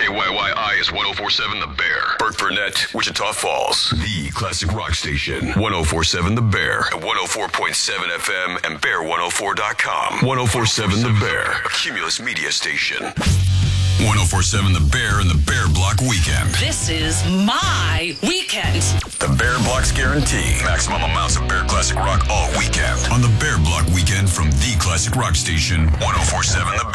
KYYI is 1047 The Bear. Burt Burnett, Wichita Falls. The classic rock station. 1047 The Bear. At 104.7 FM and bear104.com. 1047 The Bear. A Cumulus media station. 1047 The Bear and the Bear Block Weekend. This is my weekend. The Bear Block's guarantee. Maximum amounts of Bear Classic Rock all weekend. On the Bear Block Weekend from the classic rock station, 1047 The Bear.